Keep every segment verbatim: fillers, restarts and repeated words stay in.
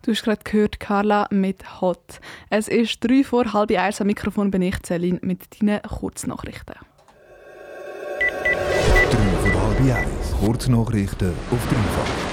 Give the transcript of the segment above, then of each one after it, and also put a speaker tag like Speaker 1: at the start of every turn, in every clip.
Speaker 1: Du hast gerade gehört, Carla mit «Hot». Es ist drei vor halb eins, am Mikrofon bin ich, Celine, mit deinen Kurznachrichten.
Speaker 2: drei vor halb eins. Kurznachrichten auf dreifach.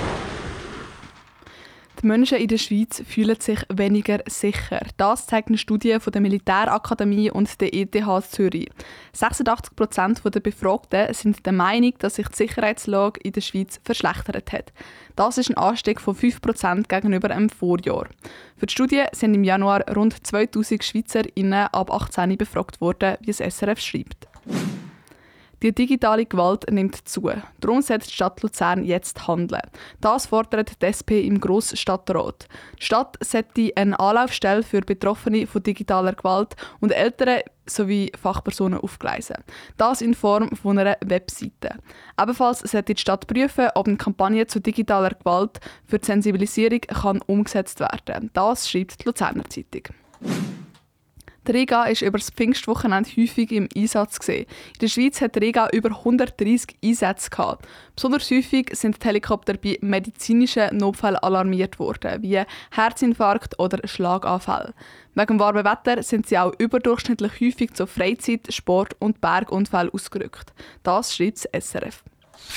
Speaker 1: Die Menschen in der Schweiz fühlen sich weniger sicher. Das zeigt eine Studie von der Militärakademie und der E T H Zürich. sechsundachtzig Prozent der Befragten sind der Meinung, dass sich die Sicherheitslage in der Schweiz verschlechtert hat. Das ist ein Anstieg von fünf Prozent gegenüber dem Vorjahr. Für die Studie sind im Januar rund zweitausend SchweizerInnen ab achtzehn befragt worden, wie das S R F schreibt. Die digitale Gewalt nimmt zu. Darum sollte die Stadt Luzern jetzt handeln. Das fordert die S P im Grossstadtrat. Die Stadt sollte eine Anlaufstelle für Betroffene von digitaler Gewalt und Eltern sowie Fachpersonen aufgleisen. Das in Form von einer Webseite. Ebenfalls sollte die Stadt prüfen, ob eine Kampagne zu digitaler Gewalt für die Sensibilisierung kann umgesetzt werden kann. Das schreibt die Luzerner Zeitung. Der Rega ist über das Pfingstwochenende häufig im Einsatz gesehen. In der Schweiz hat der Rega über hundertdreissig Einsätze gehabt. Besonders häufig sind die Helikopter bei medizinischen Notfällen alarmiert worden, wie Herzinfarkt oder Schlaganfall. Wegen dem warmen Wetter sind sie auch überdurchschnittlich häufig zu Freizeit-, Sport- und Bergunfällen ausgerückt. Das schreibt das S R F.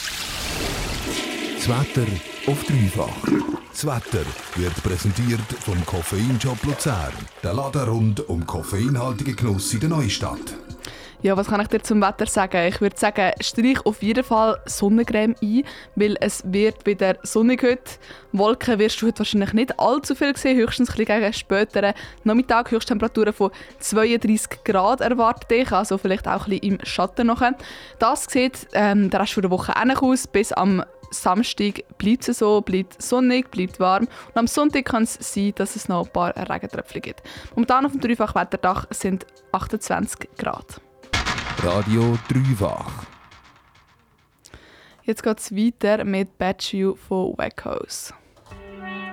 Speaker 2: Das Wetter auf dreifach. Das Wetter wird präsentiert vom Koffeinshop Luzern. Der Laden rund um koffeinhaltigen Genuss in der Neustadt.
Speaker 1: Ja, was kann ich dir zum Wetter sagen? Ich würde sagen, streich auf jeden Fall Sonnencreme ein, weil es wird wieder sonnig heute. Wolken wirst du heute wahrscheinlich nicht allzu viel sehen, höchstens ein bisschen gegen späteren Nachmittag. Höchsttemperaturen von zweiunddreissig Grad erwartet dich, also vielleicht auch ein bisschen im Schatten noch. Das sieht ähm, der Rest der Woche ähnlich aus. Bis am Samstag bleibt es so, bleibt sonnig, bleibt warm. Und am Sonntag kann es sein, dass es noch ein paar Regentröpfchen gibt. Momentan auf dem Dreifach-Wetterdach sind achtundzwanzig Grad.
Speaker 2: Radio Dreifach.
Speaker 1: Jetzt geht es weiter mit «Bad You» von Wackos.